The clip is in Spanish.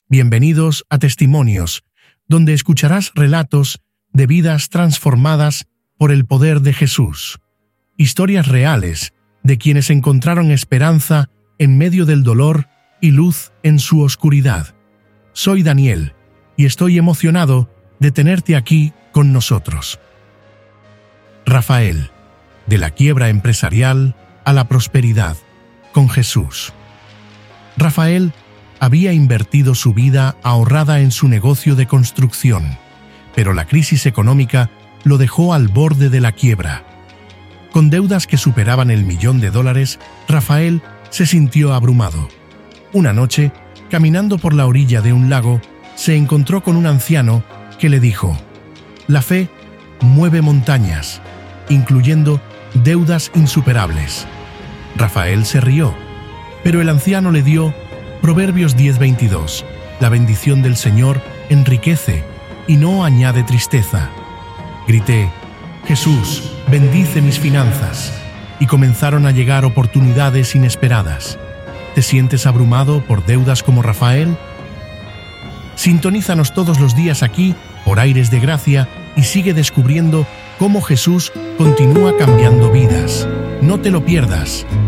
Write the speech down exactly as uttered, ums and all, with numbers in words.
Bienvenidos a Testimonios, donde escucharás relatos de vidas transformadas por el poder de Jesús. Historias reales de quienes encontraron esperanza en medio del dolor y luz en su oscuridad. Soy Daniel y estoy emocionado de tenerte aquí con nosotros. Rafael, de la quiebra empresarial a la prosperidad, con Jesús. Rafael había invertido su vida ahorrada en su negocio de construcción, pero la crisis económica lo dejó al borde de la quiebra. Con deudas que superaban el millón de dólares, Rafael se sintió abrumado. Una noche, caminando por la orilla de un lago, se encontró con un anciano que le dijo: «La fe mueve montañas, incluyendo deudas insuperables». Rafael se rió, pero el anciano le dio Proverbios diez veintidós, «La bendición del Señor enriquece y no añade tristeza». Grité: «Jesús, bendice mis finanzas», y comenzaron a llegar oportunidades inesperadas. ¿Te sientes abrumado por deudas como Rafael? Sintonízanos todos los días aquí por Aires de Gracia y sigue descubriendo cómo Jesús continúa cambiando vidas. No te lo pierdas.